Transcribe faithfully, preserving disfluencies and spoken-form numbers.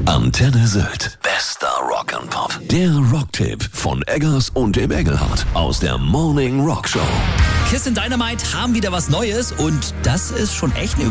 Antenne Sylt. Bester Rock'n'Pop. Der Rocktipp von Eggers und dem Engelhardt aus der Morning Rock Show. Kiss and Dynamite haben wieder was Neues und das ist schon echt eine Überraschung.